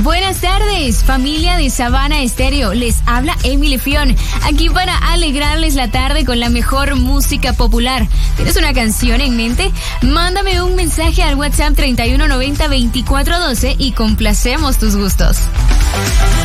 Buenas tardes, familia de Sabana Estéreo. Les habla Emily Fion, aquí para alegrarles la tarde con la mejor música popular. ¿Tienes una canción en mente? Mándame un mensaje al WhatsApp 3190-2412 y complacemos tus gustos.